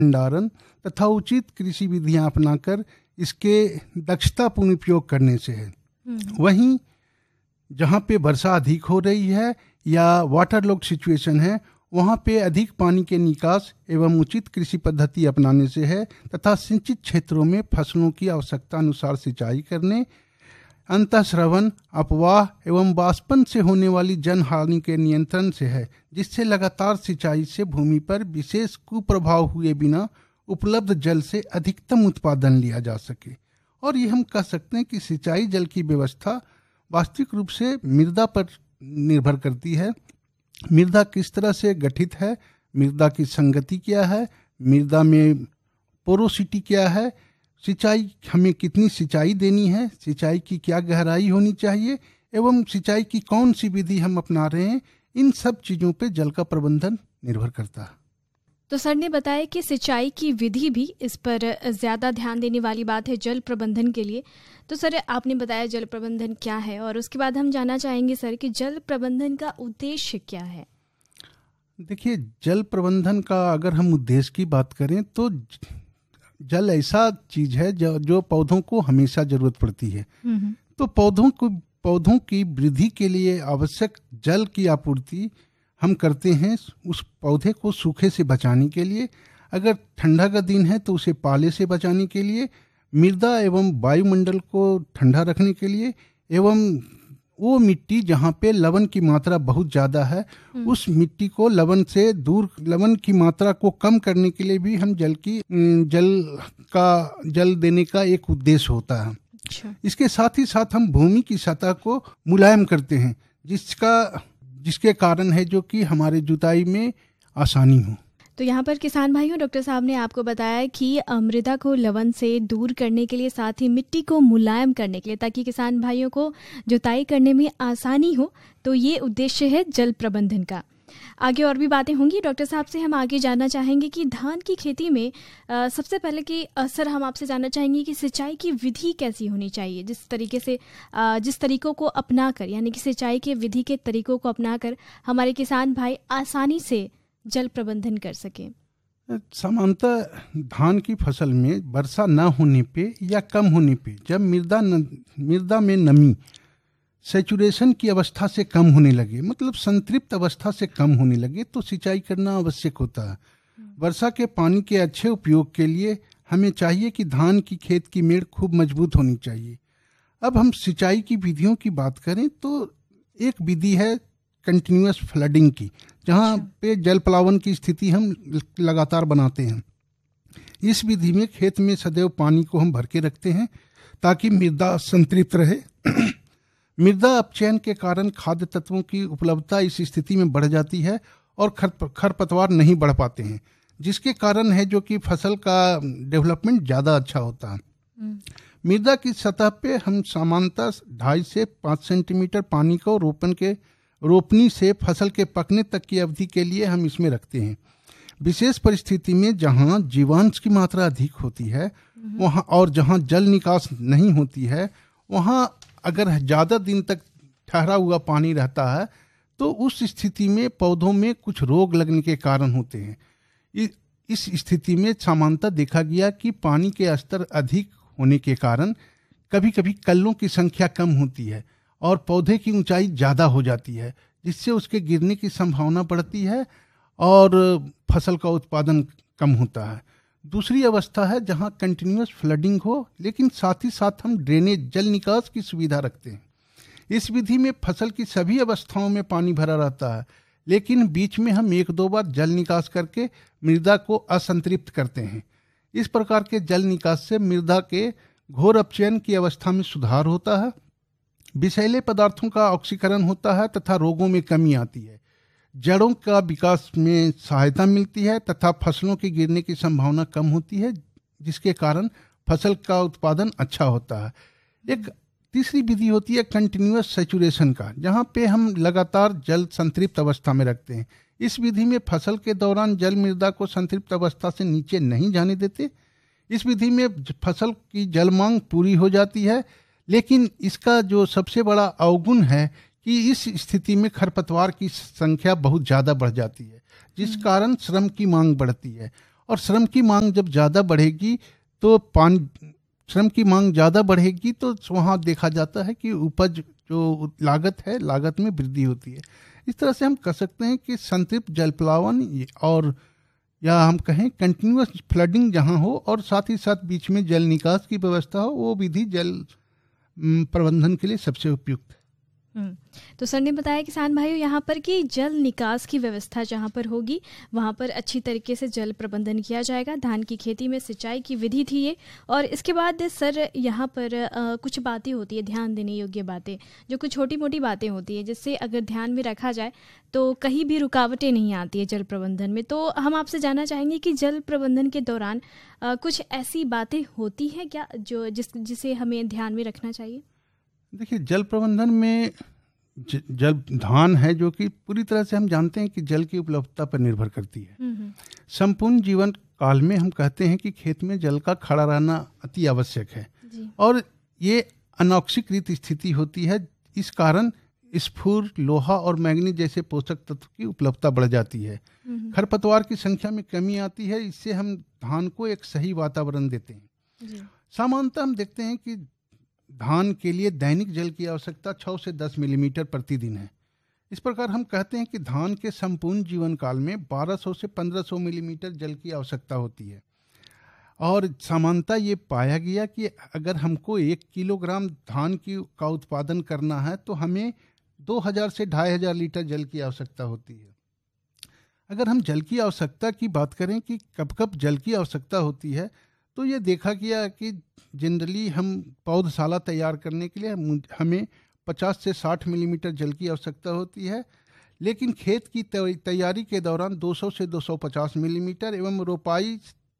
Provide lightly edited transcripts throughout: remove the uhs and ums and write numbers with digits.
भंडारण तथा उचित कृषि विधियां अपनाकर इसके दक्षतापूर्ण उपयोग करने से है। वहीं जहाँ पे वर्षा अधिक हो रही है या वाटर लॉग सिचुएशन है, वहाँ पे अधिक पानी के निकास एवं उचित कृषि पद्धति अपनाने से है तथा सिंचित क्षेत्रों में फसलों की आवश्यकता अनुसार सिंचाई करने, अंतःस्रवण, अपवाह एवं वाष्पन से होने वाली जन हानि के नियंत्रण से है, जिससे लगातार सिंचाई से भूमि पर विशेष कुप्रभाव हुए बिना उपलब्ध जल से अधिकतम उत्पादन लिया जा सके। और ये हम कह सकते हैं कि सिंचाई जल की व्यवस्था वास्तविक रूप से मृदा पर निर्भर करती है। मृदा किस तरह से गठित है, मृदा की संगति क्या है, मृदा में पोरोसिटी क्या है, सिंचाई हमें कितनी सिंचाई देनी है, सिंचाई की क्या गहराई होनी चाहिए एवं सिंचाई की कौन सी विधि हम अपना रहे हैं, इन सब चीज़ों पे जल का प्रबंधन निर्भर करता है। तो सर ने बताया कि सिंचाई की विधि भी इस पर ज़्यादा ध्यान देने वाली बात है जल प्रबंधन के लिए। तो सर आपने बताया जल प्रबंधन क्या है, और उसके बाद हम जानना चाहेंगे सर कि जल प्रबंधन का उद्देश्य क्या है। देखिए, जल प्रबंधन का अगर हम उद्देश्य की बात करें तो जल ऐसा चीज है जो पौधों को हमेशा जरूरत पड़ती है। तो पौधों की वृद्धि के लिए आवश्यक जल की आपूर्ति हम करते हैं उस पौधे को सूखे से बचाने के लिए, अगर ठंडा का दिन है तो उसे पाले से बचाने के लिए, मृदा एवं वायुमंडल को ठंडा रखने के लिए, एवं वो मिट्टी जहाँ पे लवण की मात्रा बहुत ज़्यादा है उस मिट्टी को लवण की मात्रा को कम करने के लिए भी हम जल देने का एक उद्देश्य होता है। अच्छा। इसके साथ ही साथ हम भूमि की सतह को मुलायम करते हैं, जिसके कारण है जो कि हमारे जुताई में आसानी हो। तो यहाँ पर किसान भाइयों, डॉक्टर साहब ने आपको बताया कि मृदा को लवण से दूर करने के लिए, साथ ही मिट्टी को मुलायम करने के लिए, ताकि किसान भाइयों को जुताई करने में आसानी हो। तो ये उद्देश्य है जल प्रबंधन का। आगे और भी बातें होंगी डॉक्टर साहब से। हम आगे जानना चाहेंगे कि धान की खेती में सबसे पहले कि सर हम आपसे जानना चाहेंगे कि सिंचाई की विधि कैसी होनी चाहिए, जिस तरीकों को अपनाकर, यानी कि सिंचाई के विधि के तरीकों को अपनाकर हमारे किसान भाई आसानी से जल प्रबंधन कर सके। सामान्यतः धान की फसल में वर्षा न होने पे या कम होने पे, जब मृदा में नमी सैचुरेशन की अवस्था से कम होने लगे, मतलब संतृप्त अवस्था से कम होने लगे, तो सिंचाई करना आवश्यक होता है। वर्षा के पानी के अच्छे उपयोग के लिए हमें चाहिए कि धान की खेत की मेड़ खूब मजबूत होनी चाहिए। अब हम सिंचाई की विधियों की बात करें तो एक विधि है कंटिन्यूअस फ्लडिंग की, जहाँ पे जल प्लावन की स्थिति हम लगातार बनाते हैं। इस विधि में खेत में सदैव पानी को हम भर के रखते हैं ताकि मृदा संतृप्त रहे। मृदा अपचयन के कारण खाद्य तत्वों की उपलब्धता इस स्थिति में बढ़ जाती है और खरपतवार नहीं बढ़ पाते हैं, जिसके कारण है जो कि फसल का डेवलपमेंट ज़्यादा अच्छा होता है। मृदा की सतह पे हम सामान्यतः 2.5 से 5 सेंटीमीटर पानी को रोपनी से फसल के पकने तक की अवधि के लिए हम इसमें रखते हैं। विशेष परिस्थिति में जहाँ जीवांश की मात्रा अधिक होती है वहाँ और जहाँ जल निकास नहीं होती है, वहाँ अगर ज़्यादा दिन तक ठहरा हुआ पानी रहता है तो उस स्थिति में पौधों में कुछ रोग लगने के कारण होते हैं। इस स्थिति में सामान्यतः देखा गया कि पानी के स्तर अधिक होने के कारण कभी कभी कल्लों की संख्या कम होती है और पौधे की ऊंचाई ज़्यादा हो जाती है, जिससे उसके गिरने की संभावना बढ़ती है और फसल का उत्पादन कम होता है। दूसरी अवस्था है जहां कंटिन्यूअस फ्लडिंग हो, लेकिन साथ ही साथ हम ड्रेनेज जल निकास की सुविधा रखते हैं। इस विधि में फसल की सभी अवस्थाओं में पानी भरा रहता है, लेकिन बीच में हम 1-2 बार जल निकास करके मृदा को असंतृप्त करते हैं। इस प्रकार के जल निकास से मृदा के घोर अपचयन की अवस्था में सुधार होता है, विषैले पदार्थों का ऑक्सीकरण होता है तथा रोगों में कमी आती है, जड़ों का विकास में सहायता मिलती है तथा फसलों के गिरने की संभावना कम होती है, जिसके कारण फसल का उत्पादन अच्छा होता है। एक तीसरी विधि होती है कंटिन्यूअस सैचुरेशन का, जहाँ पे हम लगातार जल संतृप्त अवस्था में रखते हैं। इस विधि में फसल के दौरान जल मृदा को संतृप्त अवस्था से नीचे नहीं जाने देते। इस विधि में फसल की जल मांग पूरी हो जाती है, लेकिन इसका जो सबसे बड़ा अवगुण है कि इस स्थिति में खरपतवार की संख्या बहुत ज़्यादा बढ़ जाती है, जिस कारण श्रम की मांग बढ़ती है और श्रम की मांग जब ज़्यादा बढ़ेगी तो श्रम की मांग ज़्यादा बढ़ेगी तो वहाँ देखा जाता है कि उपज जो लागत है, लागत में वृद्धि होती है। इस तरह से हम कह सकते हैं कि संतृप्त जल प्लावन और या हम कहें कंटिन्यूअस फ्लडिंग जहाँ हो और साथ ही साथ बीच में जल निकास की व्यवस्था हो, वो विधि जल प्रबंधन के लिए सबसे उपयुक्त है। तो सर ने बताया किसान भाइयों यहाँ पर कि जल निकास की व्यवस्था जहाँ पर होगी वहाँ पर अच्छी तरीके से जल प्रबंधन किया जाएगा। धान की खेती में सिंचाई की विधि थी ये। और इसके बाद सर यहाँ पर कुछ बातें होती है, ध्यान देने योग्य बातें, जो कुछ छोटी मोटी बातें होती है जिससे अगर ध्यान में रखा जाए तो कहीं भी रुकावटें नहीं आती है जल प्रबंधन में। तो हम आपसे जानना चाहेंगे कि जल प्रबंधन के दौरान कुछ ऐसी बातें होती हैं क्या जो जिसे हमें ध्यान में रखना चाहिए? देखिए, जल प्रबंधन में जल धान है जो कि पूरी तरह से हम जानते हैं कि जल की उपलब्धता पर निर्भर करती है। संपूर्ण जीवन काल में हम कहते हैं कि खेत में जल का खड़ा रहना अति आवश्यक है और ये अनौक्षिकृत स्थिति होती है। इस कारण स्फूर, लोहा और मैग्नीज जैसे पोषक तत्व की उपलब्धता बढ़ जाती है। खरपतवार की संख्या में कमी आती है। इससे हम धान को एक सही वातावरण देते हैं। सामान्यतः हम देखते हैं कि धान के लिए दैनिक जल की आवश्यकता 6 से 10 मिलीमीटर प्रतिदिन है। इस प्रकार हम कहते हैं कि धान के संपूर्ण जीवन काल में 1200 से 1500 मिलीमीटर जल की आवश्यकता होती है। और सामान्यतः ये पाया गया कि अगर हमको 1 किलोग्राम धान का उत्पादन करना है तो हमें 2000 से 2500 लीटर जल की आवश्यकता होती है। अगर हम जल की आवश्यकता की बात करें कि कब कब जल की आवश्यकता होती है, तो ये देखा गया कि जनरली हम पौधशाला तैयार करने के लिए हमें 50 से 60 मिलीमीटर जल की आवश्यकता होती है। लेकिन खेत की तैयारी के दौरान 200 से 250 मिलीमीटर एवं रोपाई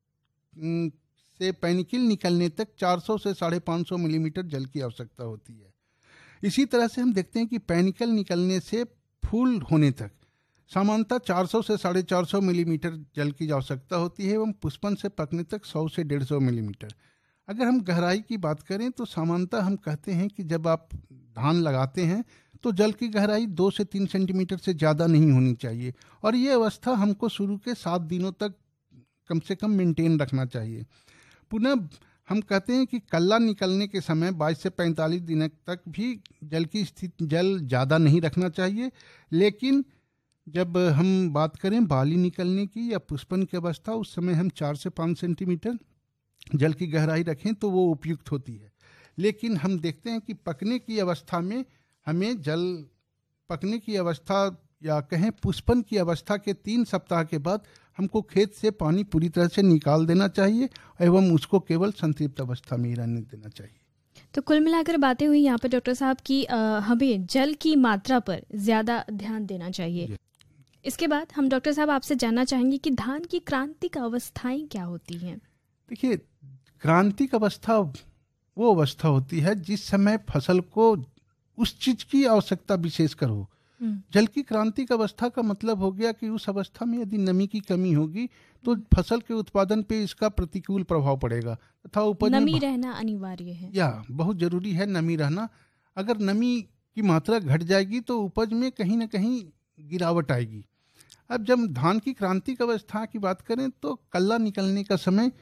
से पैनिकल निकलने तक 400 से 550 मिलीमीटर जल की आवश्यकता होती है। इसी तरह से हम देखते हैं कि पैनिकल निकलने से फूल होने तक सामान्यतः 400 से 450 मिलीमीटर जल की आवश्यकता होती है एवं पुष्पन से पकने तक 100 से 150 मिलीमीटर। अगर हम गहराई की बात करें तो सामान्यतः हम कहते हैं कि जब आप धान लगाते हैं तो जल की गहराई 2 से 3 सेंटीमीटर से ज़्यादा नहीं होनी चाहिए और ये अवस्था हमको शुरू के 7 दिनों तक कम से कम मेंटेन रखना चाहिए। पुनः हम कहते हैं कि कल्ला निकलने के समय 22 से 45 दिन तक भी जल की स्थिति ज़्यादा नहीं रखना चाहिए। लेकिन जब हम बात करें बाली निकलने की या पुष्पन की अवस्था, उस समय हम 4 से 5 सेंटीमीटर जल की गहराई रखें तो वो उपयुक्त होती है। लेकिन हम देखते हैं कि पकने की अवस्था में हमें पकने की अवस्था या कहें पुष्पन की अवस्था के 3 सप्ताह के बाद हमको खेत से पानी पूरी तरह से निकाल देना चाहिए एवं उसको केवल संतृप्त अवस्था में ही रहने देना चाहिए। तो कुल मिलाकर बातें हुई यहाँ पर डॉक्टर साहब की हमें जल की मात्रा पर ज़्यादा ध्यान देना चाहिए। इसके बाद हम डॉक्टर साहब आपसे जानना चाहेंगे कि धान की क्रांतिक अवस्थाएं क्या होती हैं? देखिए, क्रांतिक अवस्था वो अवस्था होती है जिस समय फसल को उस चीज की आवश्यकता विशेषकर हो। जल की क्रांतिक अवस्था का मतलब हो गया कि उस अवस्था में यदि नमी की कमी होगी तो फसल के उत्पादन पे इसका प्रतिकूल प्रभाव पड़ेगा तथा उपज नमी रहना अनिवार्य है या बहुत जरूरी है नमी रहना। अगर नमी की मात्रा घट जाएगी तो उपज में कहीं ना कहीं गिरावट आएगी। अब जब धान की क्रांतिक अवस्था की बात करें तो कल्ला निकलने का समय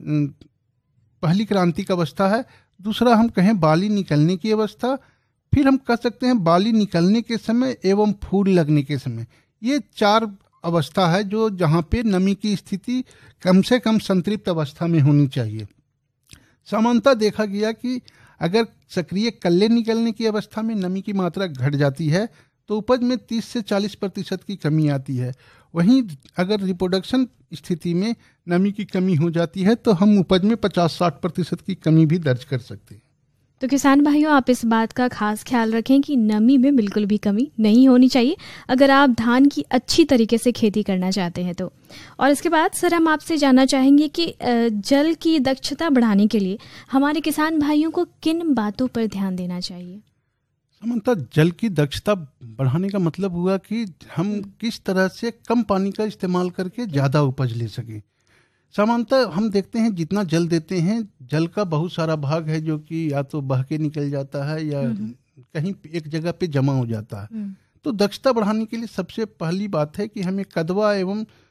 पहली क्रांतिक अवस्था है। दूसरा हम कहें बाली निकलने की अवस्था, फिर हम कह सकते हैं बाली निकलने के समय एवं फूल लगने के समय। ये 4 अवस्था है जो जहाँ पे नमी की स्थिति कम से कम संतृप्त अवस्था में होनी चाहिए। सामान्यतः देखा गया कि अगर सक्रिय कल्ले निकलने की अवस्था में नमी की मात्रा घट जाती है तो उपज में 30 से 40% की कमी आती है। वहीं अगर रिप्रोडक्शन स्थिति में नमी की कमी हो जाती है तो हम उपज में 50-60% की कमी भी दर्ज कर सकते हैं। तो किसान भाइयों, आप इस बात का खास ख्याल रखें कि नमी में बिल्कुल भी कमी नहीं होनी चाहिए अगर आप धान की अच्छी तरीके से खेती करना चाहते हैं तो। और इसके बाद सर हम आपसे जानना चाहेंगे कि जल की दक्षता बढ़ाने के लिए हमारे किसान भाइयों को किन बातों पर ध्यान देना चाहिए? सामान्यतः जल की दक्षता बढ़ाने का मतलब हुआ कि हम किस तरह से कम पानी का इस्तेमाल करके ज़्यादा उपज ले सकें। सामान्यतः हम देखते हैं जितना जल देते हैं, जल का बहुत सारा भाग है जो कि या तो बह के निकल जाता है या कहीं एक जगह पे जमा हो जाता है। तो दक्षता बढ़ाने के लिए सबसे पहली बात है कि हमें कदवा एवं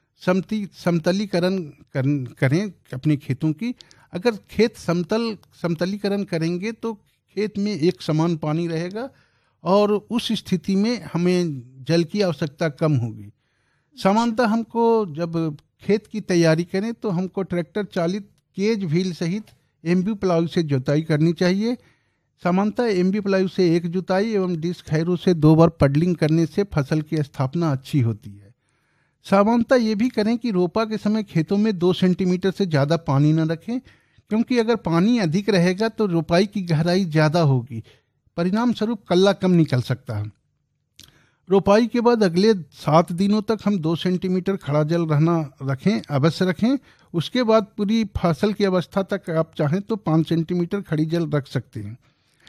समतलीकरण करें अपने खेतों की। अगर खेत समतलीकरण करेंगे तो खेत में एक समान पानी रहेगा और उस स्थिति में हमें जल की आवश्यकता कम होगी। सामान्यतः हमको जब खेत की तैयारी करें तो हमको ट्रैक्टर चालित केज व्हील सहित एमबी प्लाऊ से जुताई करनी चाहिए। सामान्यतः एमबी प्लाऊ से एक जुताई एवं डिस्क हैरो से 2 बार पडलिंग करने से फसल की स्थापना अच्छी होती है। सामान्यतः ये भी करें कि रोपा के समय खेतों में 2 सेंटीमीटर से ज़्यादा पानी न रखें, क्योंकि अगर पानी अधिक रहेगा तो रोपाई की गहराई ज़्यादा होगी, परिणाम स्वरूप कल्ला कम निकल सकता है। रोपाई के बाद अगले 7 दिनों तक हम 2 सेंटीमीटर खड़ा जल अवश्य रखें। उसके बाद पूरी फसल की अवस्था तक आप चाहें तो 5 सेंटीमीटर खड़ी जल रख सकते हैं।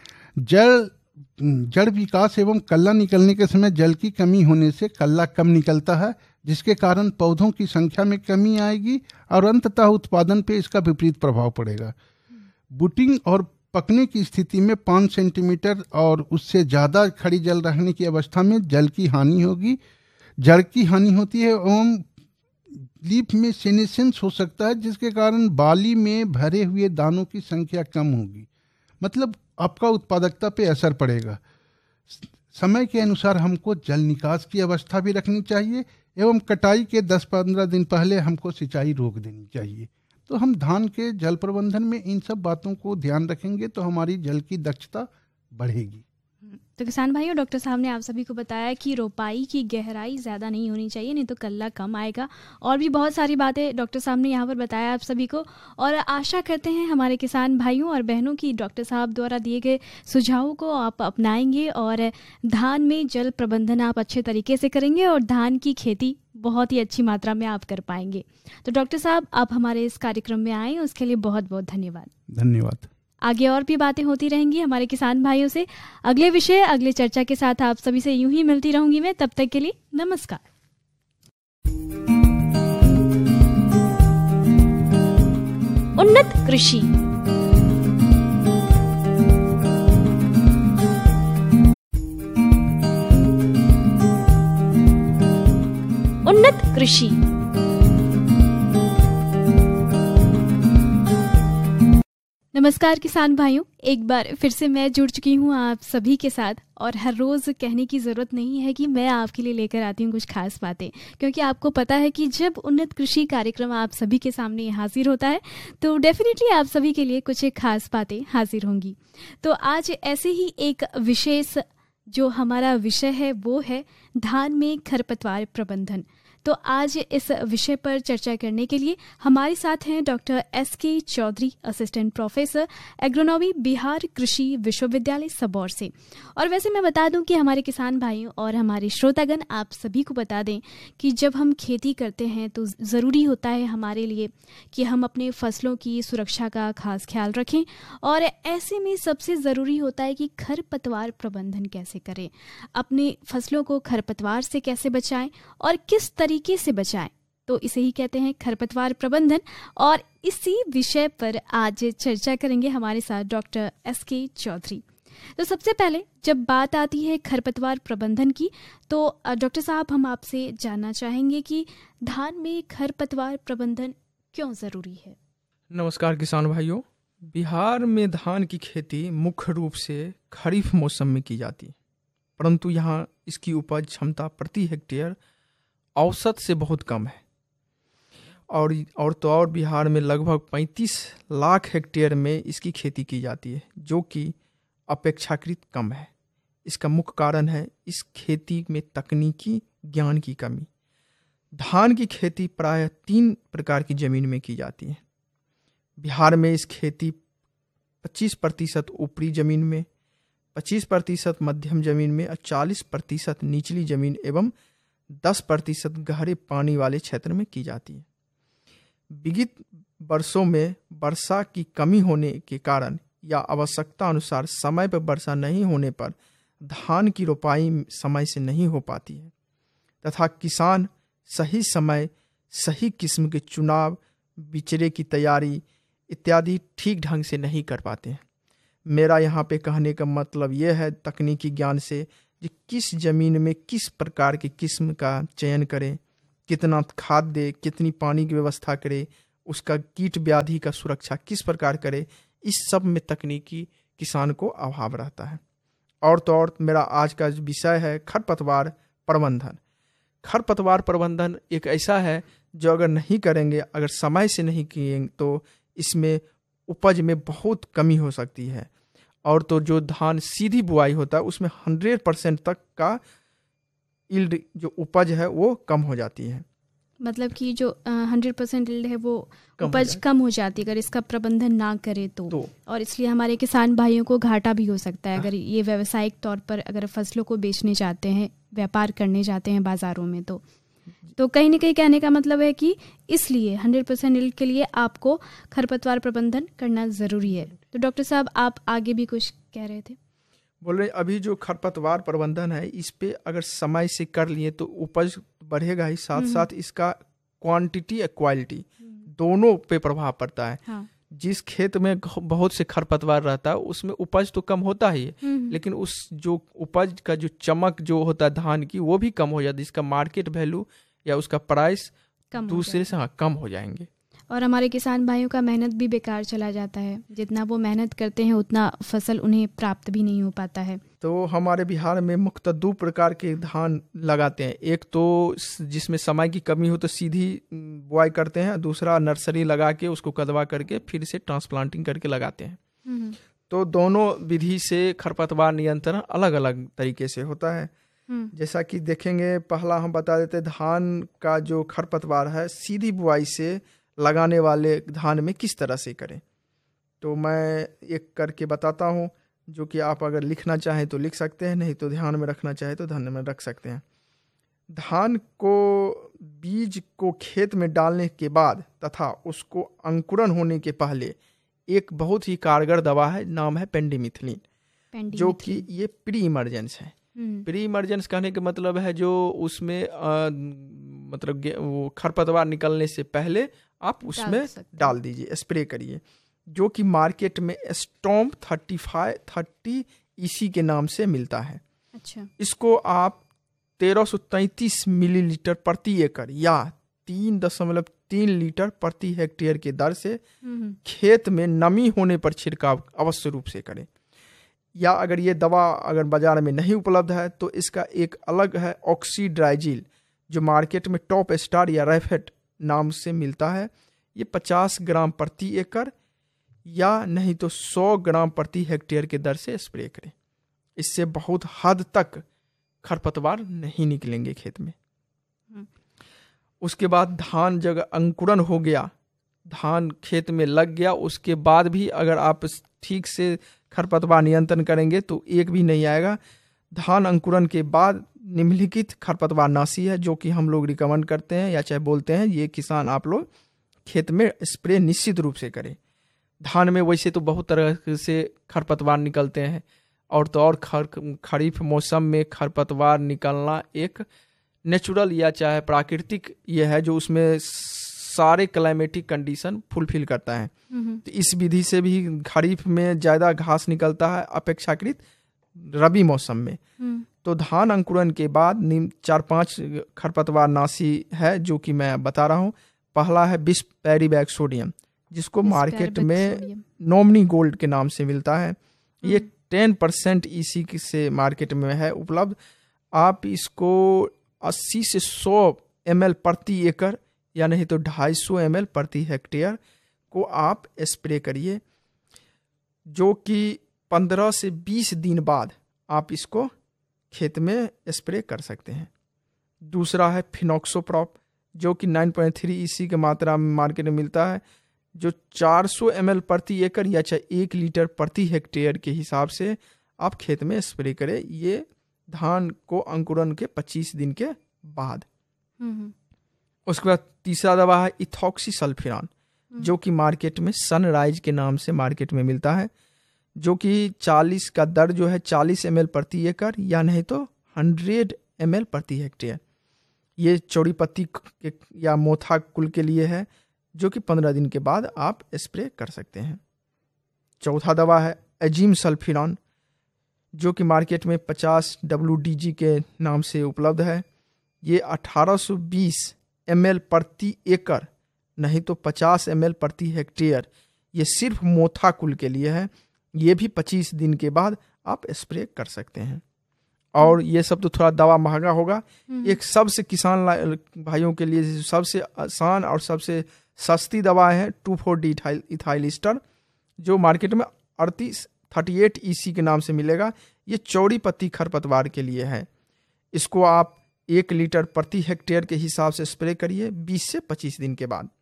जड़ विकास एवं कल्ला निकलने के समय जल की कमी होने से कल्ला कम निकलता है, जिसके कारण पौधों की संख्या में कमी आएगी और अंततः उत्पादन पे इसका विपरीत प्रभाव पड़ेगा। बुटिंग और पकने की स्थिति में 5 सेंटीमीटर और उससे ज़्यादा खड़ी जल रहने की अवस्था में जल की हानि होगी, जड़ की हानि होती है एवं लीफ में सेनेसेंस हो सकता है, जिसके कारण बाली में भरे हुए दानों की संख्या कम होगी, मतलब आपका उत्पादकता पे असर पड़ेगा। समय के अनुसार हमको जल निकास की अवस्था भी रखनी चाहिए एवं कटाई के 10-15 दिन पहले हमको सिंचाई रोक देनी चाहिए। तो हम धान के जल प्रबंधन में इन सब बातों को ध्यान रखेंगे तो हमारी जल की दक्षता बढ़ेगी। तो किसान भाइयों, डॉक्टर साहब ने आप सभी को बताया कि रोपाई की गहराई ज़्यादा नहीं होनी चाहिए, नहीं तो कल्ला कम आएगा। और भी बहुत सारी बातें डॉक्टर साहब ने यहाँ पर बताया आप सभी को, और आशा करते हैं हमारे किसान भाइयों और बहनों की डॉक्टर साहब द्वारा दिए गए सुझावों को आप अपनाएंगे और धान में जल प्रबंधन आप अच्छे तरीके से करेंगे और धान की खेती बहुत ही अच्छी मात्रा में आप कर पाएंगे। तो डॉक्टर साहब, आप हमारे इस कार्यक्रम में आए, उसके लिए बहुत बहुत धन्यवाद। धन्यवाद। आगे और भी बातें होती रहेंगी हमारे किसान भाइयों से। अगले विषय, अगले चर्चा के साथ आप सभी से यूं ही मिलती रहूंगी मैं। तब तक के लिए नमस्कार। उन्नत कृषि। उन्नत कृषि। नमस्कार किसान भाइयों, एक बार फिर से मैं जुड़ चुकी हूँ आप सभी के साथ। और हर रोज़ कहने की ज़रूरत नहीं है कि मैं आपके लिए लेकर आती हूँ कुछ खास बातें, क्योंकि आपको पता है कि जब उन्नत कृषि कार्यक्रम आप सभी के सामने हाजिर होता है तो डेफिनेटली आप सभी के लिए कुछ खास बातें हाजिर होंगी। तो आज ऐसे ही एक विशेष जो हमारा विषय है वो है धान में खरपतवार प्रबंधन। तो आज इस विषय पर चर्चा करने के लिए हमारे साथ हैं doctor SK Chaudhary, assistant professor agronomy, Bihar कृषि विश्वविद्यालय सबौर से। और वैसे मैं बता दूं कि हमारे किसान भाइयों और हमारे श्रोतागण आप सभी को बता दें कि जब हम खेती करते हैं तो ज़रूरी होता है हमारे लिए कि हम अपने फसलों की सुरक्षा का खास ख्याल रखें, और ऐसे में सबसे ज़रूरी होता है कि खरपतवार प्रबंधन कैसे करें, अपने फसलों को खरपतवार से कैसे बचाएं और किस तरीके से बचाएं। तो इसे ही कहते हैं खरपतवार प्रबंधन, और इसी विषय पर आज चर्चा करेंगे हमारे साथ डॉक्टर एसके चौधरी। तो सबसे पहले जब बात आती है खरपतवार प्रबंधन की, तो डॉक्टर साहब हम आपसे जानना चाहेंगे कि धान में खरपतवार प्रबंधन क्यों ज़रूरी है। नमस्कार किसान भाइयों, बिहार में धान की खेती मुख्य रूप से खरीफ मौसम में की जाती है, परंतु यहाँ इसकी उपज क्षमता प्रति हेक्टेयर औसत से बहुत कम है। और बिहार में लगभग 35 लाख हेक्टेयर में इसकी खेती की जाती है, जो कि अपेक्षाकृत कम है। इसका मुख्य कारण है इस खेती में तकनीकी ज्ञान की कमी। धान की खेती प्रायः 3 प्रकार की ज़मीन में की जाती है। बिहार में इस खेती 25% ऊपरी ज़मीन में, 25% मध्यम ज़मीन में और 40% निचली ज़मीन एवं 10% गहरे पानी वाले क्षेत्र में की जाती है। विगत वर्षों में वर्षा की कमी होने के कारण या आवश्यकता अनुसार समय पर वर्षा नहीं होने पर धान की रोपाई समय से नहीं हो पाती है तथा किसान सही समय, सही किस्म के चुनाव, बिचड़े की तैयारी इत्यादि ठीक ढंग से नहीं कर पाते हैं। मेरा यहाँ पे कहने का मतलब यह है तकनीकी ज्ञान से कि किस ज़मीन में किस प्रकार की किस्म का चयन करें, कितना खाद दे, कितनी पानी की व्यवस्था करे, उसका कीट व्याधि का सुरक्षा किस प्रकार करे, इस सब में तकनीकी किसान को अभाव रहता है। और तो और मेरा आज का विषय है खरपतवार प्रबंधन। खरपतवार प्रबंधन एक ऐसा है जो अगर नहीं करेंगे, अगर समय से नहीं किए तो इसमें उपज में बहुत कमी हो सकती है। और तो जो धान सीधी बुआई होता है उसमें 100% तक का यील्ड जो उपज है वो कम हो जाती है। मतलब कि जो 100% यील्ड है वो उपज कम हो जाती है अगर इसका प्रबंधन ना करे तो। और इसलिए हमारे किसान भाइयों को घाटा भी हो सकता है अगर ये व्यावसायिक तौर पर अगर फसलों को बेचने जाते हैं, व्यापार करने जाते हैं बाजारों में तो कहीं ना कहीं कहने का मतलब है कि इसलिए 100% यील्ड के लिए आपको खरपतवार प्रबंधन करना ज़रूरी है। तो डॉक्टर साहब आप आगे भी कुछ कह रहे थे। बोल रहे अभी जो खरपतवार प्रबंधन है इस पे अगर समय से कर लिए तो उपज बढ़ेगा ही, साथ साथ इसका क्वांटिटी या क्वालिटी दोनों पे प्रभाव पड़ता है। हाँ। जिस खेत में बहुत से खरपतवार रहता है उसमें उपज तो कम होता ही है, लेकिन उस जो उपज का जो चमक जो होता है धान की वो भी कम हो जाती है, इसका मार्केट वैल्यू या उसका प्राइस दूसरे से कम हो जाएंगे। और हमारे किसान भाइयों का मेहनत भी बेकार चला जाता है, जितना वो मेहनत करते हैं उतना फसल उन्हें प्राप्त भी नहीं हो पाता है। तो हमारे बिहार में मुख्यतः 2 प्रकार के धान लगाते हैं, एक तो जिसमें समय की कमी हो तो सीधी बुआई करते हैं, दूसरा नर्सरी लगा के उसको कदवा करके फिर से ट्रांसप्लांटिंग करके लगाते हैं। तो दोनों विधि से खरपतवार नियंत्रण अलग अलग तरीके से होता है। जैसा कि देखेंगे, पहला हम बता देते धान का जो खरपतवार है सीधी बुआई से लगाने वाले धान में किस तरह से करें। तो मैं एक करके बताता हूँ, जो कि आप अगर लिखना चाहें तो लिख सकते हैं, नहीं तो ध्यान में रखना चाहें तो ध्यान में रख सकते हैं। धान को बीज को खेत में डालने के बाद तथा उसको अंकुरन होने के पहले एक बहुत ही कारगर दवा है, नाम है पेंडिमिथिलिन, जो कि ये प्री इमरजेंस है। प्री इमरजेंस कहने का मतलब है जो उसमें मतलब वो खरपतवार निकलने से पहले आप उसमें डाल दीजिए, स्प्रे करिए, जो कि मार्केट में स्टॉर्म 3530 EC के नाम से मिलता है। अच्छा। इसको आप 1333 मिलीलीटर प्रति एकड़ या 3.3 लीटर प्रति हेक्टेयर के दर से खेत में नमी होने पर छिड़काव अवश्य रूप से करें। या अगर ये दवा अगर बाजार में नहीं उपलब्ध है तो इसका एक अलग है ऑक्सीड्राइजिल, जो मार्केट में टॉप स्टार या रैफेट नाम से मिलता है। ये 50 ग्राम प्रति एकड़ या नहीं तो 100 ग्राम प्रति हेक्टेयर के दर से स्प्रे करें। इससे बहुत हद तक खरपतवार नहीं निकलेंगे खेत में। उसके बाद धान जब अंकुरन हो गया, धान खेत में लग गया, उसके बाद भी अगर आप ठीक से खरपतवार नियंत्रण करेंगे तो एक भी नहीं आएगा। धान अंकुरन के बाद निम्नलिखित खरपतवार नाशी है जो कि हम लोग रिकमेंड करते हैं या चाहे बोलते हैं, ये किसान आप लोग खेत में स्प्रे निश्चित रूप से करें। धान में वैसे तो बहुत तरह से खरपतवार निकलते हैं, और तो और खरीफ मौसम में खरपतवार निकलना एक नेचुरल या चाहे प्राकृतिक ये है जो उसमें सारे क्लाइमेटिक कंडीशन फुलफिल करता है। तो इस विधि से भी खरीफ में ज़्यादा घास निकलता है अपेक्षाकृत रबी मौसम में। तो धान अंकुरन के बाद 4-5 खरपतवार नाशी है जो कि मैं बता रहा हूँ। पहला है बिस्पेरिबैक सोडियम, जिसको मार्केट में नॉमिनी गोल्ड के नाम से मिलता है। ये 10% EC से मार्केट में है उपलब्ध। आप इसको 80 से 100 ml प्रति एकड़ या नहीं तो 250 ml प्रति हेक्टेयर को आप स्प्रे करिए, जो कि 15 से 20 दिन बाद आप इसको खेत में स्प्रे कर सकते हैं। दूसरा है फिनॉक्सोप्रॉप, जो कि 9.3 EC की मात्रा में मार्केट में मिलता है, जो 400 ml प्रति एकड़ या चाहे 1 लीटर प्रति हेक्टेयर के हिसाब से आप खेत में स्प्रे करें। ये धान को अंकुरन के 25 दिन के बाद। उसके बाद तीसरा दवा है इथॉक्सीसल्फिरान, जो कि मार्केट में सनराइज के नाम से मार्केट में मिलता है, जो कि 40 का दर जो है 40 ml प्रति एकड़ या नहीं तो 100 ml प्रति हेक्टेयर। ये चौड़ी पत्ती या मोथा कुल के लिए है, जो कि 15 दिन के बाद आप स्प्रे कर सकते हैं। चौथा दवा है एजीम सल्फिरान, जो कि मार्केट में 50 WDG के नाम से उपलब्ध है। ये 1820 ml प्रति एकड़, नहीं तो 50 ml प्रति हेक्टेयर। ये सिर्फ मोथा कुल के लिए है। ये भी 25 दिन के बाद आप स्प्रे कर सकते हैं। और ये सब तो थोड़ा दवा महंगा होगा। एक सबसे किसान भाइयों के लिए सबसे आसान और सबसे सस्ती दवा है 2,4-D इथाइल ईस्टर, जो मार्केट में 38 EC के नाम से मिलेगा। ये चौड़ी पत्ती खरपतवार के लिए है। इसको आप 1 लीटर प्रति हेक्टेयर के हिसाब से स्प्रे करिए 20 से 25 दिन के बाद।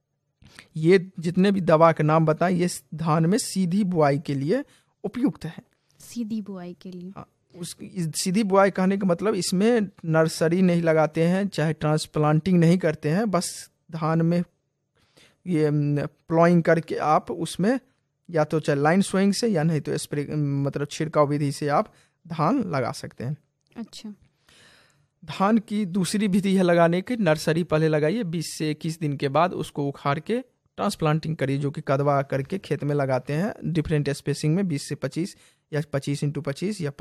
ये जितने भी दवा के नाम बताएं, ये धान में सीधी बुआई के लिए उपयुक्त है। सीधी बुआई के लिए सीधी बुआई कहने का मतलब इसमें नर्सरी नहीं लगाते हैं, चाहे ट्रांसप्लांटिंग नहीं करते हैं, बस धान में ये प्लॉइंग करके आप उसमें या तो चाहे लाइन सोइंग से या नहीं तो स्प्रे मतलब छिड़काव विधि से आप धान लगा सकते हैं। अच्छा, धान की दूसरी विधि है लगाने की, नर्सरी पहले लगाइए, 20 से 21 दिन के बाद उसको उखाड़ के ट्रांसप्लांटिंग करिए, जो कि कदवा करके खेत में लगाते हैं डिफरेंट स्पेसिंग में 20 से 25 या 25x25 या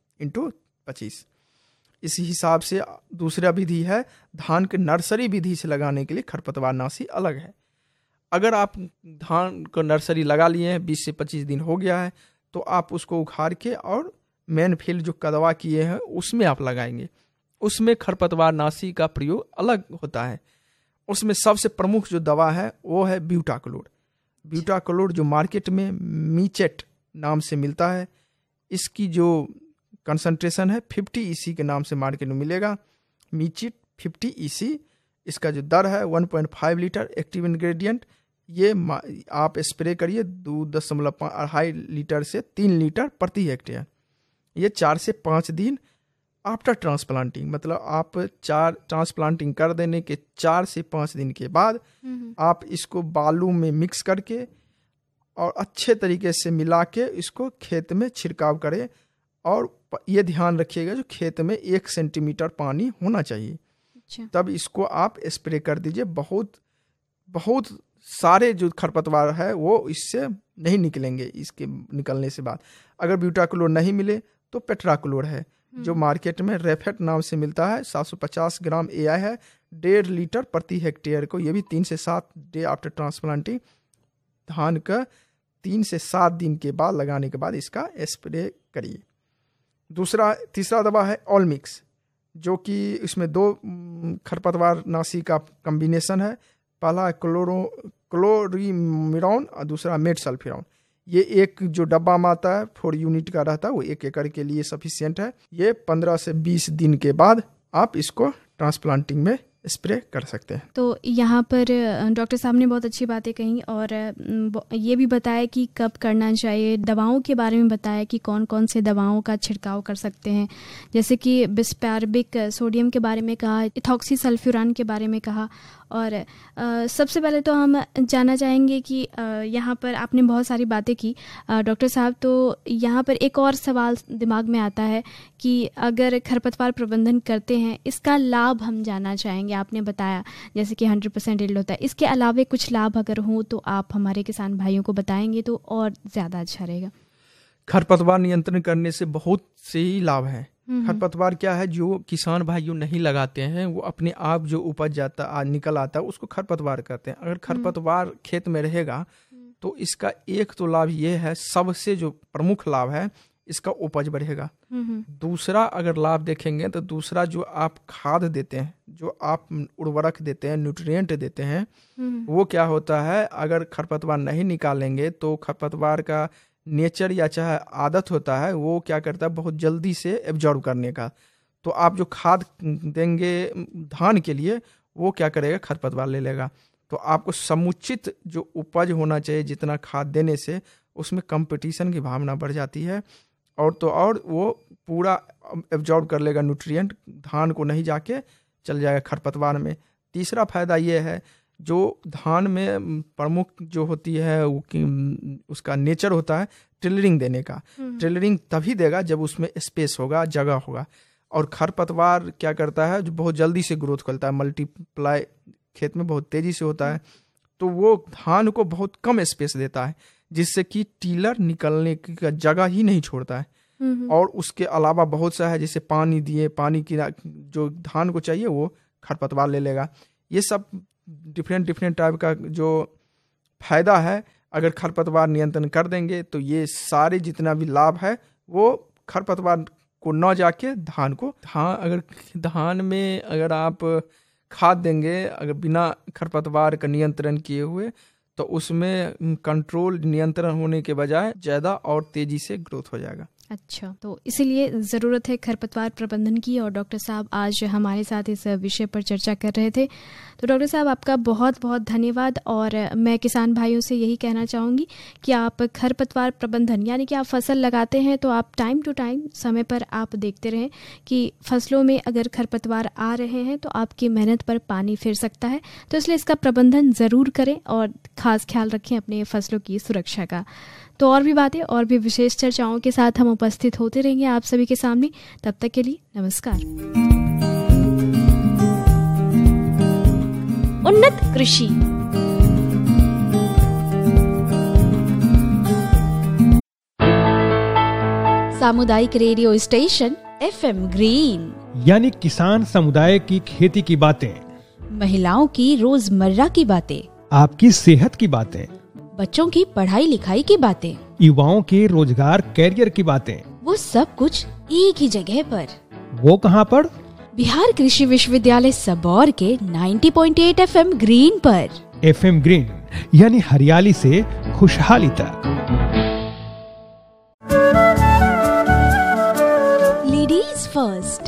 15x25। इसी हिसाब से दूसरा विधि है धान के नर्सरी विधि से लगाने के लिए खरपतवार नाशी अलग है। अगर आप धान को नर्सरी लगा लिए हैं, 20 से 25 दिन हो गया है, तो आप उसको उखाड़ के और मेन फील्ड जो कदवा किए हैं उसमें आप लगाएंगे। उसमें खरपतवार नाशी का प्रयोग अलग होता है। उसमें सबसे प्रमुख जो दवा है वो है ब्यूटाक्लोर। ब्यूटाक्लोर जो मार्केट में मीचेट नाम से मिलता है, इसकी जो कंसंट्रेशन है 50 EC के नाम से मार्केट में मिलेगा। मीचेट 50 EC, इसका जो दर है 1.5 लीटर एक्टिव इंग्रेडिएंट। ये आप स्प्रे करिए 2.5 लीटर से 3 लीटर प्रति हेक्टेयर। ये 4 से 5 दिन आफ्टर ट्रांसप्लांटिंग, मतलब आप ट्रांसप्लांटिंग कर देने के 4 से 5 दिन के बाद आप इसको बालू में मिक्स करके और अच्छे तरीके से मिला के इसको खेत में छिड़काव करें। और ये ध्यान रखिएगा जो खेत में 1 सेंटीमीटर पानी होना चाहिए। अच्छा, तब इसको आप स्प्रे कर दीजिए। बहुत सारे जो खरपतवार है वो इससे नहीं निकलेंगे। इसके निकलने से बाद अगर ब्यूटाक्लोर नहीं मिले तो पेट्राक्लोर है, जो मार्केट में रेफेट नाम से मिलता है। 750 ग्राम AI है 1.5 लीटर प्रति हेक्टेयर को। ये भी 3 से 7 डे आफ्टर ट्रांसप्लांटिंग, धान का 3 से 7 दिन के बाद लगाने के बाद इसका स्प्रे करिए। तीसरा दवा है ऑलमिक्स, जो कि इसमें 2 खरपतवार नाशी का कम्बिनेशन है। पहला क्लोरीमिरॉन और दूसरा मेटसल्फिरॉन। ये एक जो डब्बा में आता है 4 यूनिट का रहता है, वो 1 एकड़ के लिए सफिशिएंट है। ये 15 से 20 दिन के बाद आप इसको ट्रांसप्लांटिंग में स्प्रे कर सकते हैं। तो यहाँ पर डॉक्टर साहब ने बहुत अच्छी बातें कही और ये भी बताया कि कब करना चाहिए। दवाओं के बारे में बताया कि कौन कौन से दवाओं का छिड़काव कर सकते हैं, जैसे कि बिस्पेरबिक सोडियम के बारे में कहा, इथॉक्सीसल्फ्यूरान के बारे में कहा। और सबसे पहले तो हम जानना चाहेंगे कि यहाँ पर आपने बहुत सारी बातें की डॉक्टर साहब, तो यहाँ पर एक और सवाल दिमाग में आता है कि अगर खरपतवार प्रबंधन करते हैं, इसका लाभ हम जानना चाहेंगे। आपने बताया जैसे कि 100% यील्ड होता है, इसके अलावा कुछ लाभ अगर हो तो आप हमारे किसान भाइयों को बताएंगे तो और ज़्यादा अच्छा रहेगा। खरपतवार नियंत्रण करने से बहुत से ही लाभ है। खरपतवार क्या है, जो किसान भाइयों नहीं लगाते हैं वो अपने आप जो उपज जाता निकल आता है उसको खरपतवार कहते हैं। अगर खरपतवार खेत में रहेगा तो इसका एक तो लाभ ये है, सबसे जो प्रमुख लाभ है, इसका उपज बढ़ेगा। दूसरा अगर लाभ देखेंगे तो दूसरा जो आप खाद देते हैं, जो आप उर्वरक देते हैं, न्यूट्रिएंट देते हैं, वो क्या होता है, अगर खरपतवार नहीं निकालेंगे तो खरपतवार का नेचर या चाहे आदत होता है, वो क्या करता है बहुत जल्दी से एब्जॉर्ब करने का। तो आप जो खाद देंगे धान के लिए वो क्या करेगा, खरपतवार ले लेगा। तो आपको समुचित जो उपज होना चाहिए जितना खाद देने से, उसमें कंपटीशन की भावना बढ़ जाती है और तो और वो पूरा एब्जॉर्ब कर लेगा न्यूट्रिएंट, धान को नहीं जाके चल जाएगा खरपतवार में। तीसरा फायदा ये है, जो धान में प्रमुख जो होती है उसका नेचर होता है टिलरिंग देने का। टिलरिंग तभी देगा जब उसमें स्पेस होगा, जगह होगा। और खरपतवार क्या करता है, जो बहुत जल्दी से ग्रोथ करता है, मल्टीप्लाई खेत में बहुत तेजी से होता है, तो वो धान को बहुत कम स्पेस देता है, जिससे कि टीलर निकलने की जगह ही नहीं छोड़ता है। और उसके अलावा बहुत सा है, जैसे पानी दिए, पानी की जो धान को चाहिए वो खरपतवार ले लेगा। ये सब डिफरेंट टाइप का जो फायदा है, अगर खरपतवार नियंत्रण कर देंगे तो ये सारे जितना भी लाभ है वो खरपतवार को न जाके अगर धान में अगर आप खाद देंगे अगर बिना खरपतवार का नियंत्रण किए हुए, तो उसमें कंट्रोल नियंत्रण होने के बजाय ज़्यादा और तेज़ी से ग्रोथ हो जाएगा। अच्छा, तो इसीलिए ज़रूरत है खरपतवार प्रबंधन की, और डॉक्टर साहब आज हमारे साथ इस विषय पर चर्चा कर रहे थे। तो डॉक्टर साहब आपका बहुत बहुत धन्यवाद। और मैं किसान भाइयों से यही कहना चाहूँगी कि आप खरपतवार प्रबंधन यानी कि आप फसल लगाते हैं तो आप टाइम टू टाइम समय पर आप देखते रहें कि फसलों में अगर खरपतवार आ रहे हैं तो आपकी मेहनत पर पानी फिर सकता है, तो इसलिए इसका प्रबंधन ज़रूर करें और ख़ास ख्याल रखें अपने फसलों की सुरक्षा का। तो और भी बातें और भी विशेष चर्चाओं के साथ हम उपस्थित होते रहेंगे आप सभी के सामने। तब तक के लिए नमस्कार। उन्नत कृषि। सामुदायिक रेडियो स्टेशन FM ग्रीन, यानी किसान समुदाय की खेती की बातें, महिलाओं की रोजमर्रा की बातें, आपकी सेहत की बातें, बच्चों की पढ़ाई लिखाई की बातें, युवाओं के रोजगार कैरियर की बातें, वो सब कुछ एक ही जगह पर। वो कहाँ पर? बिहार कृषि विश्वविद्यालय सबौर के 90.8 FM ग्रीन पर। FM ग्रीन यानी हरियाली से खुशहाली तक। Ladies first.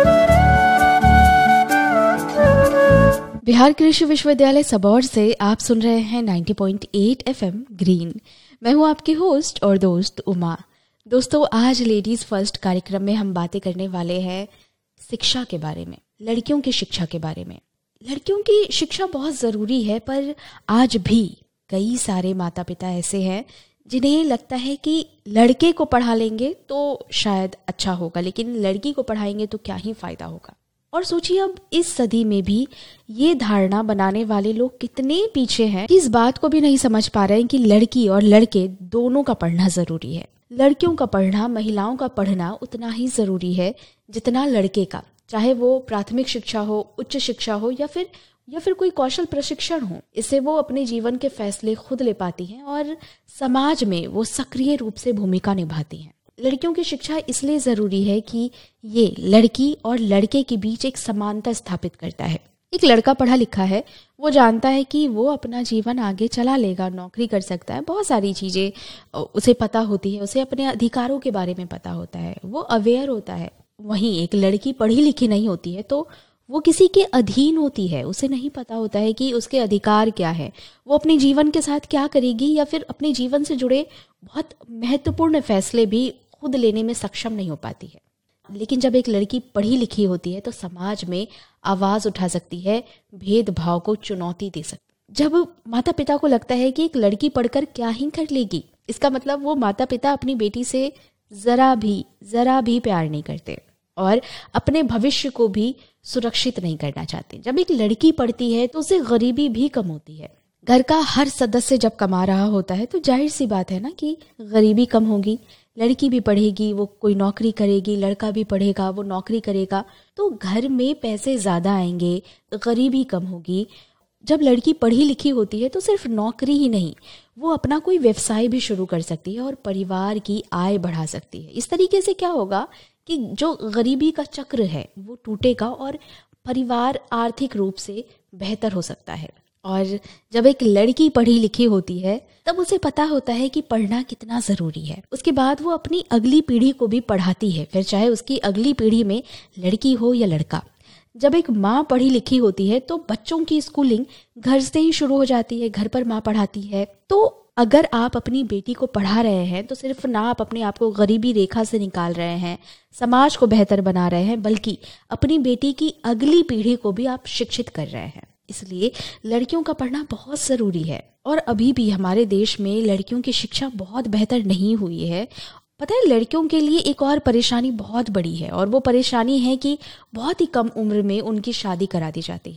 बिहार कृषि विश्वविद्यालय सबौर से आप सुन रहे हैं 90.8 FM ग्रीन। मैं हूं आपकी होस्ट और दोस्त उमा। दोस्तों, आज लेडीज फर्स्ट कार्यक्रम में हम बातें करने वाले हैं शिक्षा के बारे में, लड़कियों की शिक्षा के बारे में। लड़कियों की शिक्षा बहुत ज़रूरी है, पर आज भी कई सारे माता पिता ऐसे हैं जिन्हें लगता है कि लड़के को पढ़ा लेंगे तो शायद अच्छा होगा, लेकिन लड़की को पढ़ाएंगे तो क्या ही फ़ायदा होगा। और सोचिए, अब इस सदी में भी ये धारणा बनाने वाले लोग कितने पीछे हैं कि इस बात को भी नहीं समझ पा रहे हैं कि लड़की और लड़के दोनों का पढ़ना ज़रूरी है। लड़कियों का पढ़ना, महिलाओं का पढ़ना उतना ही ज़रूरी है जितना लड़के का, चाहे वो प्राथमिक शिक्षा हो, उच्च शिक्षा हो या फिर कोई कौशल प्रशिक्षण हो। इससे वो अपने जीवन के फैसले खुद ले पाती हैं और समाज में वो सक्रिय रूप से भूमिका निभाती हैं। लड़कियों की शिक्षा इसलिए ज़रूरी है कि ये लड़की और लड़के के बीच एक समानता स्थापित करता है। एक लड़का पढ़ा लिखा है, वो जानता है कि वो अपना जीवन आगे चला लेगा, नौकरी कर सकता है, बहुत सारी चीज़ें उसे पता होती है, उसे अपने अधिकारों के बारे में पता होता है, वो अवेयर होता है। वहीं एक लड़की पढ़ी लिखी नहीं होती है तो वो किसी के अधीन होती है, उसे नहीं पता होता है कि उसके अधिकार क्या है, वो अपने जीवन के साथ क्या करेगी, या फिर अपने जीवन से जुड़े बहुत महत्वपूर्ण फैसले भी खुद लेने में सक्षम नहीं हो पाती है। लेकिन जब एक लड़की पढ़ी लिखी होती है तो समाज में आवाज़ उठा सकती है, भेदभाव को चुनौती दे सकती। जब माता पिता को लगता है कि एक लड़की पढ़कर क्या ही कर लेगी, इसका मतलब वो माता पिता अपनी बेटी से जरा भी प्यार नहीं करते और अपने भविष्य को भी सुरक्षित नहीं करना चाहते। जब एक लड़की पढ़ती है तो उसे गरीबी भी कम होती है। घर का हर सदस्य जब कमा रहा होता है तो जाहिर सी बात है ना कि गरीबी कम होगी। लड़की भी पढ़ेगी, वो कोई नौकरी करेगी, लड़का भी पढ़ेगा, वो नौकरी करेगा, तो घर में पैसे ज़्यादा आएंगे, गरीबी कम होगी। जब लड़की पढ़ी लिखी होती है तो सिर्फ नौकरी ही नहीं, वो अपना कोई व्यवसाय भी शुरू कर सकती है और परिवार की आय बढ़ा सकती है। इस तरीके से क्या होगा कि जो गरीबी का चक्र है वो टूटेगा और परिवार आर्थिक रूप से बेहतर हो सकता है। और जब एक लड़की पढ़ी लिखी होती है तब उसे पता होता है कि पढ़ना कितना ज़रूरी है। उसके बाद वो अपनी अगली पीढ़ी को भी पढ़ाती है, फिर चाहे उसकी अगली पीढ़ी में लड़की हो या लड़का। जब एक माँ पढ़ी लिखी होती है तो बच्चों की स्कूलिंग घर से ही शुरू हो जाती है, घर पर माँ पढ़ाती है। तो अगर आप अपनी बेटी को पढ़ा रहे हैं तो सिर्फ ना आप अपने आप को गरीबी रेखा से निकाल रहे हैं, समाज को बेहतर बना रहे हैं, बल्कि अपनी बेटी की अगली पीढ़ी को भी आप शिक्षित कर रहे हैं। इसलिए लड़कियों का पढ़ना बहुत ज़रूरी है। और अभी भी हमारे देश में लड़कियों की शिक्षा बहुत बेहतर नहीं हुई है। पता है, लड़कियों के लिए एक और परेशानी बहुत बड़ी है और वो परेशानी है कि बहुत ही कम उम्र में उनकी शादी करा दी जाती है।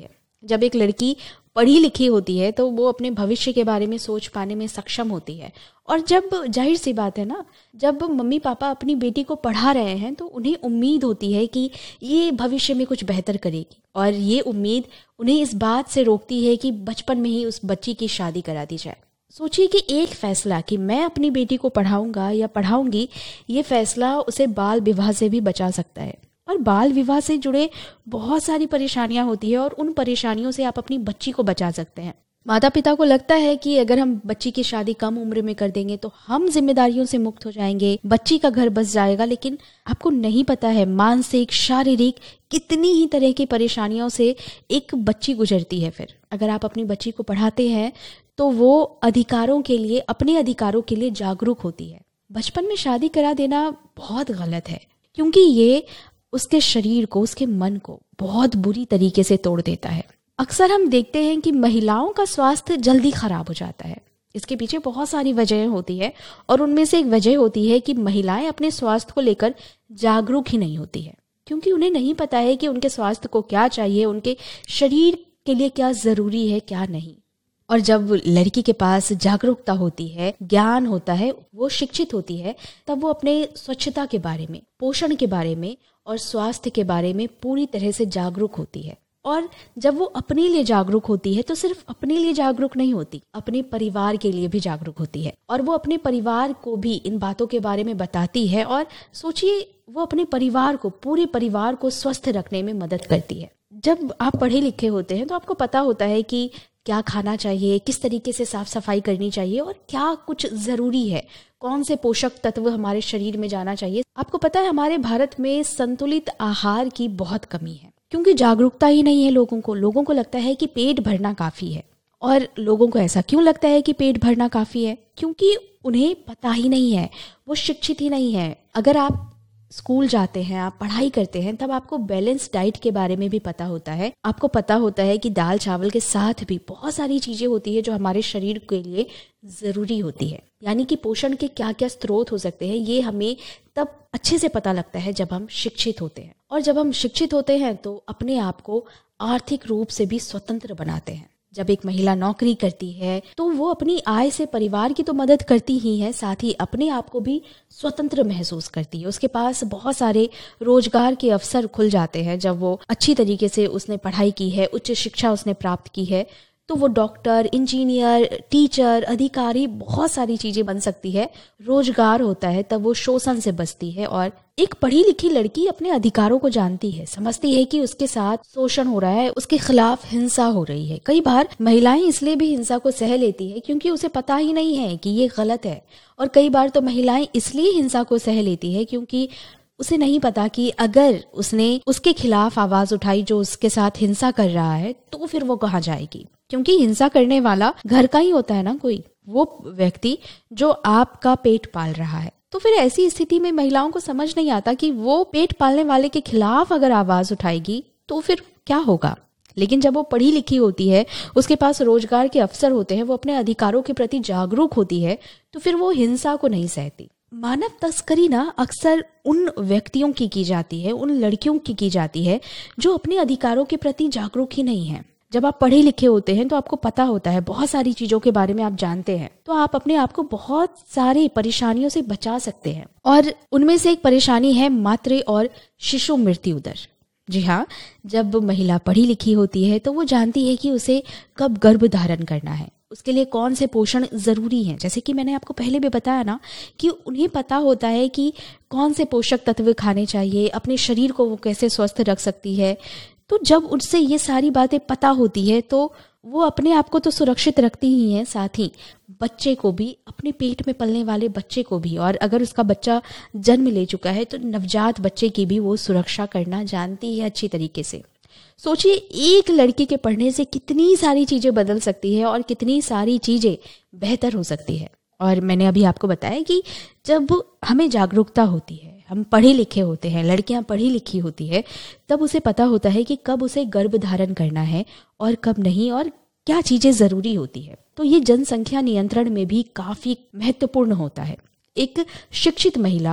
जब एक लड़की पढ़ी लिखी होती है तो वो अपने भविष्य के बारे में सोच पाने में सक्षम होती है। और जब जाहिर सी बात है ना, जब मम्मी पापा अपनी बेटी को पढ़ा रहे हैं तो उन्हें उम्मीद होती है कि ये भविष्य में कुछ बेहतर करेगी, और ये उम्मीद उन्हें इस बात से रोकती है कि बचपन में ही उस बच्ची की शादी करा दी जाए। सोचिए कि एक फैसला कि मैं अपनी बेटी को पढ़ाऊंगा या पढ़ाऊंगी, ये फैसला उसे बाल विवाह से भी बचा सकता है। और बाल विवाह से जुड़े बहुत सारी परेशानियां होती है और उन परेशानियों से आप अपनी बच्ची को बचा सकते हैं। माता पिता को लगता है कि अगर हम बच्ची की शादी कम उम्र में कर देंगे तो हम जिम्मेदारियों से मुक्त हो जाएंगे, बच्ची का घर बस जाएगा। लेकिन आपको नहीं पता है मानसिक, शारीरिक कितनी ही तरह की परेशानियों से एक बच्ची गुजरती है। फिर अगर आप अपनी बच्ची को पढ़ाते हैं तो वो अधिकारों के लिए, अपने अधिकारों के लिए जागरूक होती है। बचपन में शादी करा देना बहुत गलत है, क्योंकि ये उसके शरीर को, उसके मन को बहुत बुरी तरीके से तोड़ देता है। अक्सर हम देखते हैं कि महिलाओं का स्वास्थ्य जल्दी खराब हो जाता है। इसके पीछे बहुत सारी वजहें होती है, और उनमें से एक वजह होती है कि महिलाएं अपने स्वास्थ्य को लेकर जागरूक ही नहीं होती है, क्योंकि उन्हें नहीं पता है कि उनके स्वास्थ्य को क्या चाहिए, उनके शरीर के लिए क्या जरूरी है, क्या नहीं। और जब लड़की के पास जागरूकता होती है, ज्ञान होता है, वो शिक्षित होती है, तब वो अपने स्वच्छता के बारे में, पोषण के बारे में और स्वास्थ्य के बारे में पूरी तरह से जागरूक होती है। और जब वो अपने लिए जागरूक होती है तो सिर्फ अपने लिए जागरूक नहीं होती, अपने परिवार के लिए भी जागरूक होती है, और वो अपने परिवार को भी इन बातों के बारे में बताती है। और सोचिए, वो अपने परिवार को, पूरे परिवार को स्वस्थ रखने में मदद करती है। जब आप पढ़े लिखे होते हैं तो आपको पता होता है कि क्या खाना चाहिए, किस तरीके से साफ सफाई करनी चाहिए और क्या कुछ जरूरी है, कौन से पोषक तत्व हमारे शरीर में जाना चाहिए। आपको पता है हमारे भारत में संतुलित आहार की बहुत कमी है, क्योंकि जागरूकता ही नहीं है लोगों को लगता है कि पेट भरना काफी है। और लोगों को ऐसा क्यों लगता है कि पेट भरना काफी है? क्योंकि उन्हें पता ही नहीं है, वो शिक्षित ही नहीं है। अगर आप स्कूल जाते हैं, आप पढ़ाई करते हैं, तब आपको बैलेंस डाइट के बारे में भी पता होता है। आपको पता होता है कि दाल चावल के साथ भी बहुत सारी चीजें होती है जो हमारे शरीर के लिए जरूरी होती है। यानी कि पोषण के क्या क्या स्रोत हो सकते हैं, ये हमें तब अच्छे से पता लगता है जब हम शिक्षित होते हैं। और जब हम शिक्षित होते हैं तो अपने आप को आर्थिक रूप से भी स्वतंत्र बनाते हैं। जब एक महिला नौकरी करती है तो वो अपनी आय से परिवार की तो मदद करती ही है, साथ ही अपने आप को भी स्वतंत्र महसूस करती है। उसके पास बहुत सारे रोजगार के अवसर खुल जाते हैं। जब वो अच्छी तरीके से उसने पढ़ाई की है, उच्च शिक्षा उसने प्राप्त की है, तो वो डॉक्टर, इंजीनियर, टीचर, अधिकारी, बहुत सारी चीजें बन सकती है। रोजगार होता है, तब वो शोषण से बचती है। और एक पढ़ी लिखी लड़की अपने अधिकारों को जानती है, समझती है कि उसके साथ शोषण हो रहा है, उसके खिलाफ हिंसा हो रही है। कई बार महिलाएं इसलिए भी हिंसा को सह लेती है क्योंकि उसे पता ही नहीं है कि ये गलत है। और कई बार तो महिलाएं इसलिए हिंसा को सह लेती है क्योंकि उसे नहीं पता कि अगर उसने उसके खिलाफ आवाज उठाई जो उसके साथ हिंसा कर रहा है तो फिर वो कहाँ जाएगी। क्योंकि हिंसा करने वाला घर का ही होता है ना, कोई वो व्यक्ति जो आपका पेट पाल रहा है। तो फिर ऐसी स्थिति में महिलाओं को समझ नहीं आता कि वो पेट पालने वाले के खिलाफ अगर आवाज उठाएगी तो फिर क्या होगा। लेकिन जब वो पढ़ी लिखी होती है, उसके पास रोजगार के अवसर होते हैं, वो अपने अधिकारों के प्रति जागरूक होती है, तो फिर वो हिंसा को नहीं सहती। मानव तस्करी ना अक्सर उन व्यक्तियों की जाती है, उन लड़कियों की जाती है जो अपने अधिकारों के प्रति जागरूक ही नहीं है। जब आप पढ़े लिखे होते हैं तो आपको पता होता है, बहुत सारी चीजों के बारे में आप जानते हैं, तो आप अपने आप को बहुत सारी परेशानियों से बचा सकते हैं। और उनमें से एक परेशानी है मातृ और शिशु मृत्यु दर। जी हाँ, जब महिला पढ़ी लिखी होती है तो वो जानती है कि उसे कब गर्भ धारण करना है, उसके लिए कौन से पोषण जरूरी हैं। जैसे कि मैंने आपको पहले भी बताया ना कि उन्हें पता होता है कि कौन से पोषक तत्व खाने चाहिए, अपने शरीर को वो कैसे स्वस्थ रख सकती है। तो जब उनसे ये सारी बातें पता होती है तो वो अपने आप को तो सुरक्षित रखती ही है, साथ ही बच्चे को भी, अपने पेट में पलने वाले बच्चे को भी, और अगर उसका बच्चा जन्म ले चुका है तो नवजात बच्चे की भी वो सुरक्षा करना जानती है अच्छी तरीके से। सोचिए, एक लड़की के पढ़ने से कितनी सारी चीजें बदल सकती है और कितनी सारी चीजें बेहतर हो सकती है। और मैंने अभी आपको बताया कि जब हमें जागरूकता होती है, हम पढ़े लिखे होते हैं, लड़कियां पढ़ी लिखी होती है, तब उसे पता होता है कि कब उसे गर्भ धारण करना है और कब नहीं, और क्या चीजें जरूरी होती है। तो ये जनसंख्या नियंत्रण में भी काफी महत्वपूर्ण होता है। एक शिक्षित महिला,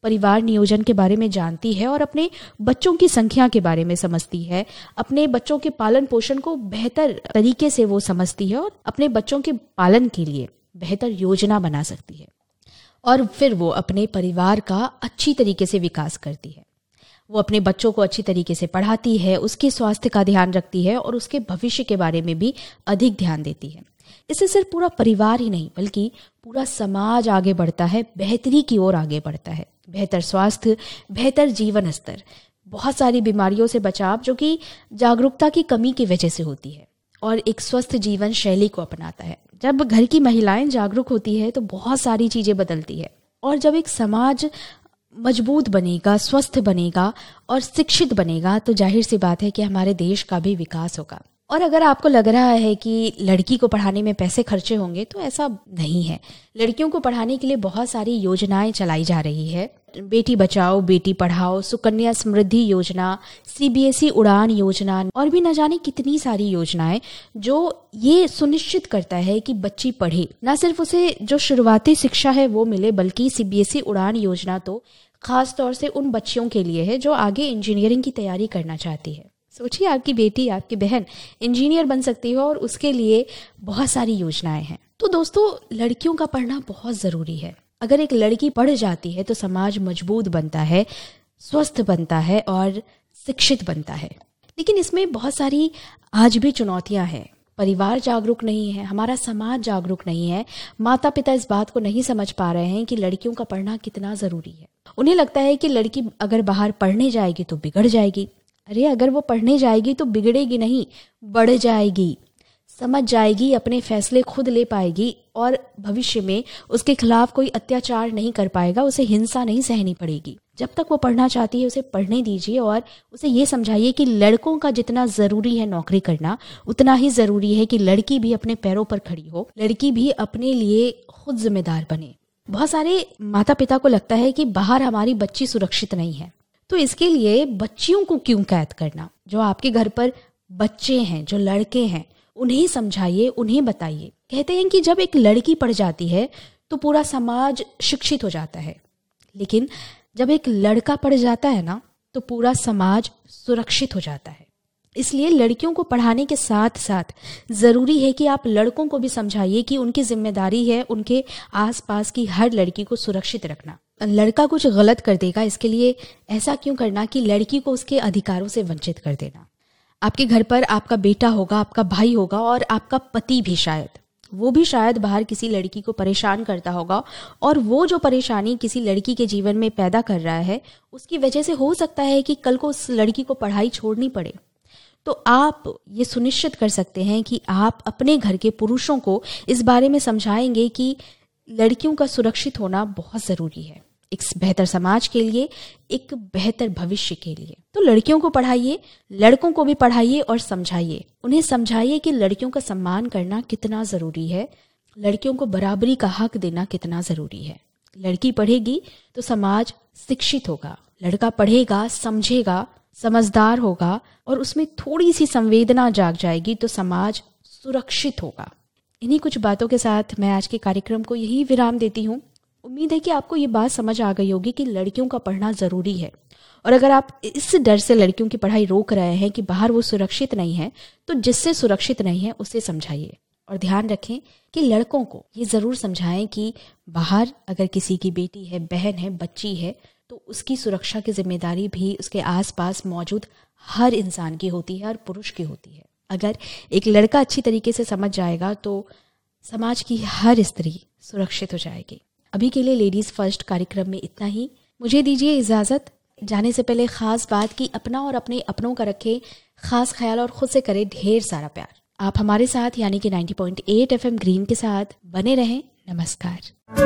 परिवार नियोजन के बारे में जानती है और अपने बच्चों की संख्या के बारे में समझती है, अपने बच्चों के पालन पोषण को बेहतर तरीके से वो समझती है और अपने बच्चों के पालन के लिए बेहतर योजना बना सकती है और फिर वो अपने परिवार का अच्छी तरीके से विकास करती है। वो अपने बच्चों को अच्छी तरीके से पढ़ाती है, उसके स्वास्थ्य का ध्यान रखती है और उसके भविष्य के बारे में भी अधिक ध्यान देती है। इससे सिर्फ पूरा परिवार ही नहीं बल्कि पूरा समाज आगे बढ़ता है, बेहतरी की ओर आगे बढ़ता है। बेहतर स्वास्थ्य, बेहतर जीवन स्तर, बहुत सारी बीमारियों से बचाव जो कि जागरूकता की कमी की वजह से होती है और एक स्वस्थ जीवन शैली को अपनाता है। जब घर की महिलाएं जागरूक होती है तो बहुत सारी चीजें बदलती है और जब एक समाज मजबूत बनेगा, स्वस्थ बनेगा और शिक्षित बनेगा तो जाहिर सी बात है कि हमारे देश का भी विकास होगा। और अगर आपको लग रहा है कि लड़की को पढ़ाने में पैसे खर्चे होंगे तो ऐसा नहीं है। लड़कियों को पढ़ाने के लिए बहुत सारी योजनाएं चलाई जा रही है। बेटी बचाओ बेटी पढ़ाओ, सुकन्या समृद्धि योजना, CBSE उड़ान योजना और भी न जाने कितनी सारी योजनाएं जो ये सुनिश्चित करता है कि बच्ची पढ़े, न सिर्फ उसे जो शुरुआती शिक्षा है वो मिले बल्कि CBSE उड़ान योजना तो खास तौर से उन बच्चियों के लिए है जो आगे इंजीनियरिंग की तैयारी करना चाहती है। सोचिए आपकी बेटी, आपकी बहन इंजीनियर बन सकती हो और उसके लिए बहुत सारी योजनाएं हैं। तो दोस्तों, लड़कियों का पढ़ना बहुत जरूरी है। अगर एक लड़की पढ़ जाती है तो समाज मजबूत बनता है, स्वस्थ बनता है और शिक्षित बनता है। लेकिन इसमें बहुत सारी आज भी चुनौतियां हैं। परिवार जागरूक नहीं है, हमारा समाज जागरूक नहीं है, माता पिता इस बात को नहीं समझ पा रहे हैं कि लड़कियों का पढ़ना कितना जरूरी है। उन्हें लगता है कि लड़की अगर बाहर पढ़ने जाएगी तो बिगड़ जाएगी। अरे अगर वो पढ़ने जाएगी तो बिगड़ेगी नहीं, बढ़ जाएगी, समझ जाएगी, अपने फैसले खुद ले पाएगी और भविष्य में उसके खिलाफ कोई अत्याचार नहीं कर पाएगा, उसे हिंसा नहीं सहनी पड़ेगी। जब तक वो पढ़ना चाहती है उसे पढ़ने दीजिए और उसे ये समझाइए कि लड़कों का जितना जरूरी है नौकरी करना उतना ही जरूरी है कि लड़की भी अपने पैरों पर खड़ी हो, लड़की भी अपने लिए खुद जिम्मेदार बने। बहुत सारे माता पिता को लगता है कि बाहर हमारी बच्ची सुरक्षित नहीं है, तो इसके लिए बच्चियों को क्यों कैद करना। जो आपके घर पर बच्चे हैं, जो लड़के हैं, उन्हें समझाइए, उन्हें बताइए। कहते हैं कि जब एक लड़की पढ़ जाती है तो पूरा समाज शिक्षित हो जाता है, लेकिन जब एक लड़का पढ़ जाता है ना तो पूरा समाज सुरक्षित हो जाता है। इसलिए लड़कियों को पढ़ाने के साथ साथ जरूरी है कि आप लड़कों को भी समझाइए कि उनकी जिम्मेदारी है उनके आसपास की हर लड़की को सुरक्षित रखना। लड़का कुछ गलत कर देगा, इसके लिए ऐसा क्यों करना कि लड़की को उसके अधिकारों से वंचित कर देना। आपके घर पर आपका बेटा होगा, आपका भाई होगा और आपका पति भी शायद, वो भी शायद बाहर किसी लड़की को परेशान करता होगा और वो जो परेशानी किसी लड़की के जीवन में पैदा कर रहा है उसकी वजह से हो सकता है कि कल को उस लड़की को पढ़ाई छोड़नी पड़े। तो आप ये सुनिश्चित कर सकते हैं कि आप अपने घर के पुरुषों को इस बारे में समझाएंगे कि लड़कियों का सुरक्षित होना बहुत जरूरी है एक बेहतर समाज के लिए, एक बेहतर भविष्य के लिए। तो लड़कियों को पढ़ाइए, लड़कों को भी पढ़ाइए और समझाइए। उन्हें समझाइए कि लड़कियों का सम्मान करना कितना जरूरी है, लड़कियों को बराबरी का हक देना कितना जरूरी है। लड़की पढ़ेगी तो समाज शिक्षित होगा, लड़का पढ़ेगा, समझेगा, समझदार होगा और उसमें थोड़ी सी संवेदना जाग जाएगी तो समाज सुरक्षित होगा। इन्हीं कुछ बातों के साथ मैं आज के कार्यक्रम को यही विराम देती हूँ। उम्मीद है कि आपको ये बात समझ आ गई होगी कि लड़कियों का पढ़ना जरूरी है और अगर आप इस डर से लड़कियों की पढ़ाई रोक रहे हैं कि बाहर वो सुरक्षित नहीं है तो जिससे सुरक्षित नहीं है उसे समझाइए। और ध्यान रखें कि लड़कों को ये जरूर समझाएं कि बाहर अगर किसी की बेटी है, बहन है, बच्ची है तो उसकी सुरक्षा की जिम्मेदारी भी उसके आसपास मौजूद हर इंसान की होती है, हर पुरुष की होती है। अगर एक लड़का अच्छी तरीके से समझ जाएगा तो समाज की हर स्त्री सुरक्षित हो जाएगी। अभी के लिए लेडीज फर्स्ट कार्यक्रम में इतना ही। मुझे दीजिए इजाजत। जाने से पहले खास बात कि अपना और अपने अपनों का रखें खास ख्याल और खुद से करें ढेर सारा प्यार। आप हमारे साथ यानी कि 90.8 FM ग्रीन के साथ बने रहें। नमस्कार।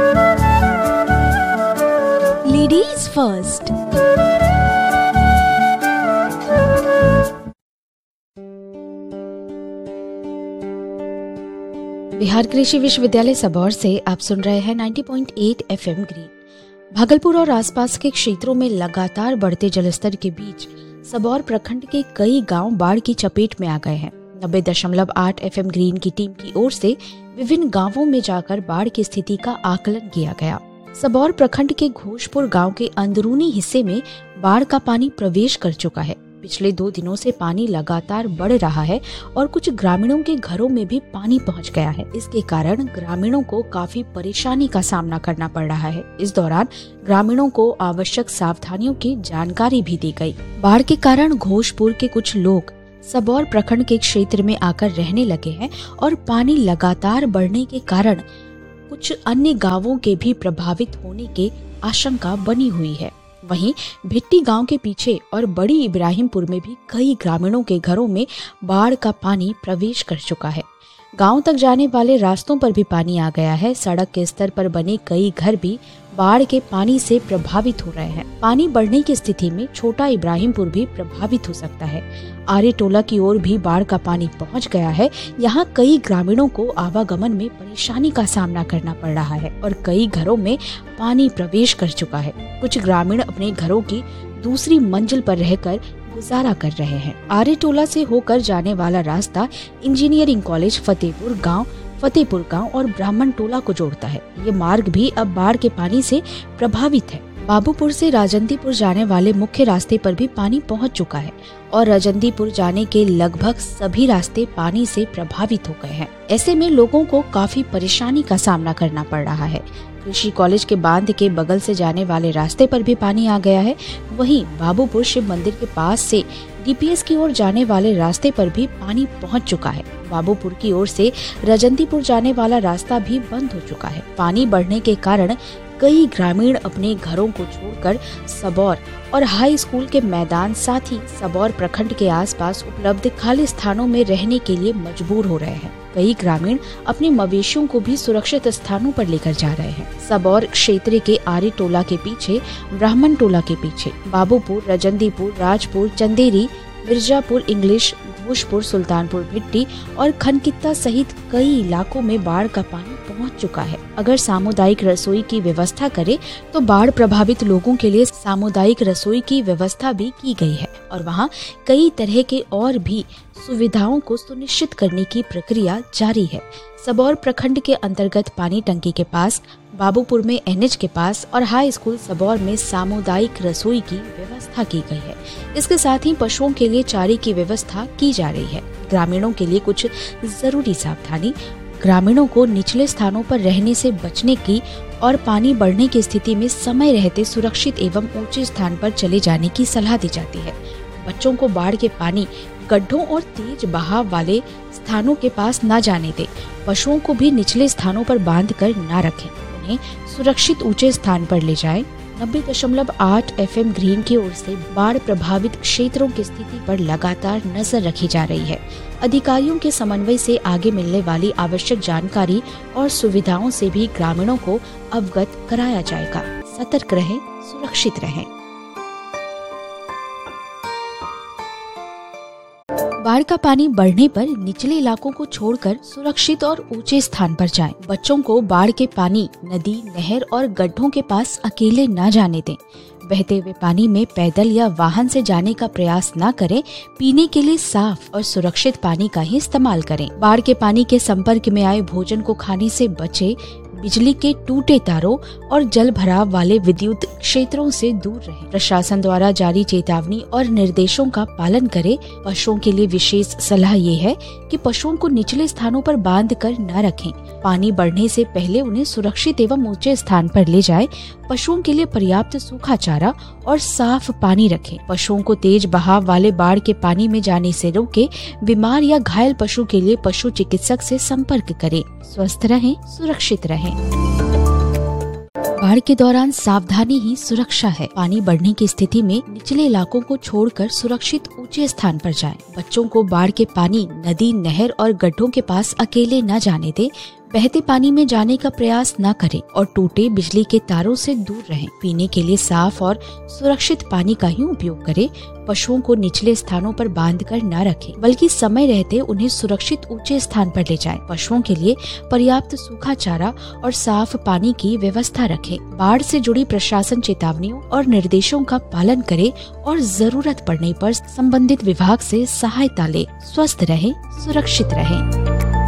Ladies first. बिहार कृषि विश्वविद्यालय सबौर से आप सुन रहे हैं 90.8 FM ग्रीन। भागलपुर और आसपास के क्षेत्रों में लगातार बढ़ते जलस्तर के बीच सबौर प्रखंड के कई गांव बाढ़ की चपेट में आ गए हैं। 90.8 FM ग्रीन की टीम की ओर से विभिन्न गांवों में जाकर बाढ़ की स्थिति का आकलन किया गया। सबौर प्रखंड के घोषपुर गांव के अंदरूनी हिस्से में बाढ़ का पानी प्रवेश कर चुका है। पिछले 2 दिनों से पानी लगातार बढ़ रहा है और कुछ ग्रामीणों के घरों में भी पानी पहुंच गया है। इसके कारण ग्रामीणों को काफी परेशानी का सामना करना पड़ रहा है। इस दौरान ग्रामीणों को आवश्यक सावधानियों की जानकारी भी दी गई। बाढ़ के कारण घोषपुर के कुछ लोग सबौर प्रखंड के क्षेत्र में आकर रहने लगे हैं और पानी लगातार बढ़ने के कारण कुछ अन्य गांवों के भी प्रभावित होने की आशंका बनी हुई है। वहीं भिट्टी गांव के पीछे और बड़ी इब्राहिमपुर में भी कई ग्रामीणों के घरों में बाढ़ का पानी प्रवेश कर चुका है। गांव तक जाने वाले रास्तों पर भी पानी आ गया है। सड़क के स्तर पर बने कई घर भी बाढ़ के पानी से प्रभावित हो रहे हैं। पानी बढ़ने की स्थिति में छोटा इब्राहिमपुर भी प्रभावित हो सकता है। आरे टोला की ओर भी बाढ़ का पानी पहुंच गया है। यहाँ कई ग्रामीणों को आवागमन में परेशानी का सामना करना पड़ रहा है और कई घरों में पानी प्रवेश कर चुका है। कुछ ग्रामीण अपने घरों की दूसरी मंजिल पर रहकर गुजारा कर रहे हैं। आरे टोला से होकर जाने वाला रास्ता इंजीनियरिंग कॉलेज फतेहपुर गांव और ब्राह्मण टोला को जोड़ता है। ये मार्ग भी अब बाढ़ के पानी से प्रभावित है। बाबूपुर से राजंदीपुर जाने वाले मुख्य रास्ते पर भी पानी पहुंच चुका है और राजंदीपुर जाने के लगभग सभी रास्ते पानी से प्रभावित हो गए हैं। ऐसे में लोगों को काफी परेशानी का सामना करना पड़ रहा है। कृषि कॉलेज के बांध के बगल से जाने वाले रास्ते पर भी पानी आ गया है। वहीं बाबूपुर शिव मंदिर के पास से डीपीएस की ओर जाने वाले रास्ते पर भी पानी पहुंच चुका है। बाबूपुर की ओर से राजंदीपुर जाने वाला रास्ता भी बंद हो चुका है। पानी बढ़ने के कारण कई ग्रामीण अपने घरों को छोड़कर सबौर और हाई स्कूल के मैदान साथ ही सबौर प्रखंड के आसपास उपलब्ध खाली स्थानों में रहने के लिए मजबूर हो रहे हैं। कई ग्रामीण अपने मवेशियों को भी सुरक्षित स्थानों पर लेकर जा रहे हैं। सबौर क्षेत्र के आरी टोला के पीछे, ब्राह्मण टोला के पीछे बाबूपुर, राजंदीपुर, राजपुर, चंदेरी, मिर्जापुर, इंग्लिश, घोषपुर, सुल्तानपुर भिट्टी और खनकित्ता सहित कई इलाकों में बाढ़ का पानी पहुंच चुका है। अगर सामुदायिक रसोई की व्यवस्था करे तो बाढ़ प्रभावित लोगों के लिए सामुदायिक रसोई की व्यवस्था भी की गई है और वहां कई तरह के और भी सुविधाओं को सुनिश्चित करने की प्रक्रिया जारी है। सबौर प्रखंड के अंतर्गत पानी टंकी के पास, बाबूपुर में एनएच के पास और हाई स्कूल सबौर में सामुदायिक रसोई की व्यवस्था की गई है। इसके साथ ही पशुओं के लिए चारे की व्यवस्था की जा रही है। ग्रामीणों के लिए कुछ जरूरी सावधानी: ग्रामीणों को निचले स्थानों पर रहने से बचने की और पानी बढ़ने की स्थिति में समय रहते सुरक्षित एवं ऊंचे स्थान पर चले जाने की सलाह दी जाती है। बच्चों को बाढ़ के पानी, गड्ढों और तेज बहाव वाले स्थानों के पास न जाने दें। पशुओं को भी निचले स्थानों पर बांध कर न रखें। उन्हें सुरक्षित ऊंचे स्थान पर ले जाएं। 90.8 FM ग्रीन की ओर से बाढ़ प्रभावित क्षेत्रों की स्थिति पर लगातार नजर रखी जा रही है। अधिकारियों के समन्वय से आगे मिलने वाली आवश्यक जानकारी और सुविधाओं से भी ग्रामीणों को अवगत कराया जाएगा। सतर्क रहें, सुरक्षित रहें। बाढ़ का पानी बढ़ने पर निचले इलाकों को छोड़कर सुरक्षित और ऊंचे स्थान पर जाएं। बच्चों को बाढ़ के पानी, नदी, नहर और गड्ढों के पास अकेले न जाने दें। बहते हुए पानी में पैदल या वाहन से जाने का प्रयास न करें। पीने के लिए साफ और सुरक्षित पानी का ही इस्तेमाल करें। बाढ़ के पानी के संपर्क में आए भोजन को खाने से बचें। बिजली के टूटे तारों और जल भराव वाले विद्युत क्षेत्रों से दूर रहें। प्रशासन द्वारा जारी चेतावनी और निर्देशों का पालन करें। पशुओं के लिए विशेष सलाह ये है कि पशुओं को निचले स्थानों पर बांध कर न रखें। पानी बढ़ने से पहले उन्हें सुरक्षित एवं ऊंचे स्थान पर ले जाएं। पशुओं के लिए पर्याप्त सूखा चारा और साफ पानी रखें। पशुओं को तेज बहाव वाले बाढ़ के पानी में जाने से रोकें। बीमार या घायल पशु के लिए पशु चिकित्सक से संपर्क करें। स्वस्थ रहें, सुरक्षित रहें। बाढ़ के दौरान सावधानी ही सुरक्षा है। पानी बढ़ने की स्थिति में निचले इलाकों को छोड़कर सुरक्षित ऊंचे स्थान पर जाएं। बच्चों को बाढ़ के पानी, नदी, नहर और गड्ढों के पास अकेले न जाने दें। बहते पानी में जाने का प्रयास न करें और टूटे बिजली के तारों से दूर रहें। पीने के लिए साफ और सुरक्षित पानी का ही उपयोग करें। पशुओं को निचले स्थानों पर बांध कर न रखें, बल्कि समय रहते उन्हें सुरक्षित ऊंचे स्थान पर ले जाएं। पशुओं के लिए पर्याप्त सूखा चारा और साफ पानी की व्यवस्था रखें। बाढ़ से जुड़ी प्रशासन चेतावनियों और निर्देशों का पालन करें और जरूरत पड़ने पर संबंधित विभाग से सहायता लें। स्वस्थ रहें, सुरक्षित रहें।